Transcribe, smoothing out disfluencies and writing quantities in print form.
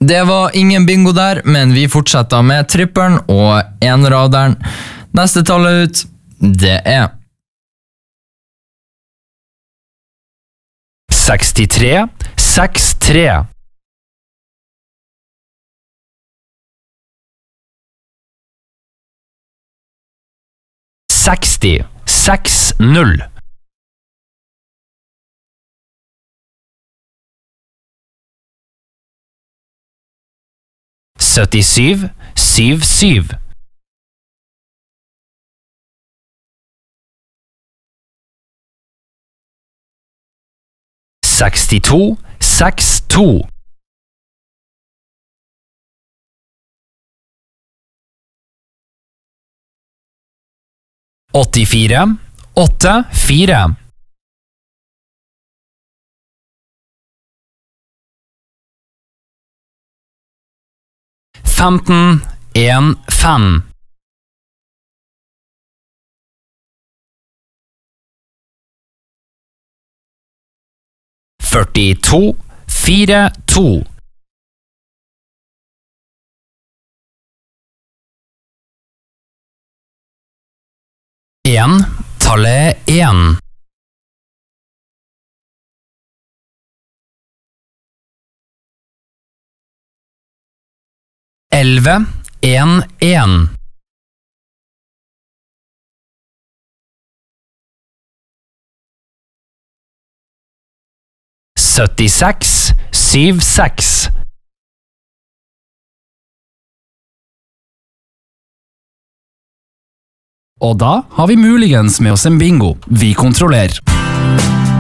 Det var ingen bingo der, men vi fortsetter med tripperen og enraderen. Neste tallet ut, det er 63, 63. 60, 60. 77, 77. 62, 62. 84, 84. 15, 1, 5. 42, 4, 2. 1, tallet 1. 11, 1, 1. 76, 7, 6. 'Og da har vi muligens med oss en bingo. Vi kontrollerer.